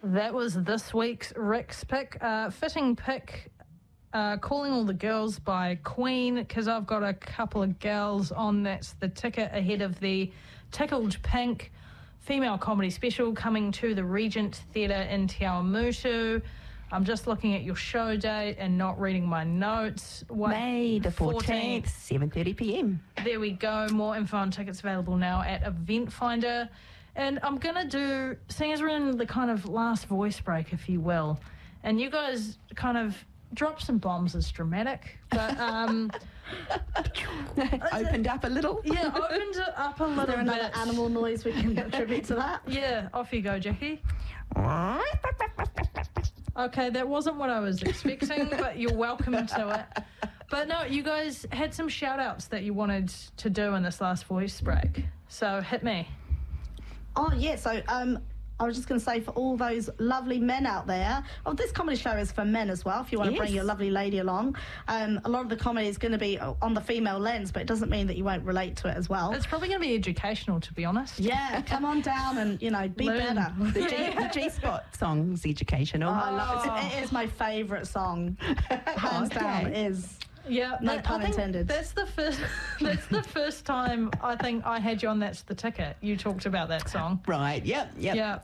That was this week's Rick's pick. Fitting pick, Calling All the Girls by Queen, because I've got a couple of girls on. That's the ticket ahead of the Tickled Pink female comedy special coming to the Regent Theatre in Te Awamutu. I'm just looking at your show date and not reading my notes. May the 14th, 7:30 p.m. There we go. More info on tickets available now at Event Finder. And I'm going to do, seeing as we're in the kind of last voice break, if you will, and you guys kind of drop some bombs as dramatic, but... opened up a little? Yeah, opened it up a little bit. Is there another animal noise we can attribute to that? Yeah, off you go, Jackie. Okay, that wasn't what I was expecting, but you're welcome to it. But no, you guys had some shout-outs that you wanted to do in this last voice break, so hit me. Oh, yeah, so I was just going to say, for all those lovely men out there, this comedy show is for men as well, if you want to bring your lovely lady along. A lot of the comedy is going to be on the female lens, but it doesn't mean that you won't relate to it as well. It's probably going to be educational, to be honest. Yeah, come on down and, be better. The G-Spot song's educational. I love it. It is my favourite song. Hands down, it is. Yeah, no pun intended. That's the first. That's the first time I think I had you on That's the Ticket. You talked about that song, right? Yep. Yeah,